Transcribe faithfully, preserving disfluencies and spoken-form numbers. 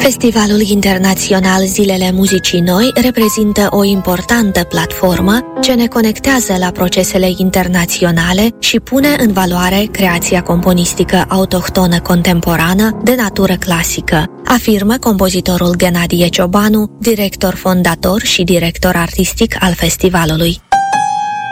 Festivalul Internațional Zilele Muzicii Noi reprezintă o importantă platformă ce ne conectează la procesele internaționale și pune în valoare creația componistică autohtonă contemporană de natură clasică, afirmă compozitorul Ghenadie Ciobanu, director fondator și director artistic al festivalului.